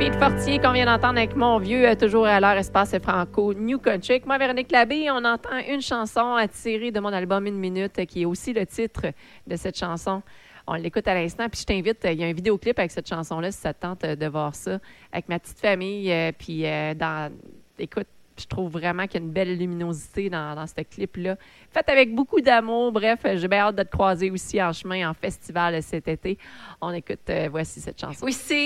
Kate Fortier qu'on vient d'entendre avec Mon Vieux, toujours à l'heure espace franco New Country. Avec moi, Véronique Labbé, on entend une chanson tirée de mon album Une Minute, qui est aussi le titre de cette chanson. On l'écoute à l'instant. Puis je t'invite, il y a un vidéoclip avec cette chanson-là, si ça te tente de voir ça, avec ma petite famille. Écoute, je trouve vraiment qu'il y a une belle luminosité dans ce clip-là. Fait avec beaucoup d'amour. Bref, j'ai bien hâte de te croiser aussi en chemin, en festival cet été. On écoute, voici cette chanson. Oui, c'est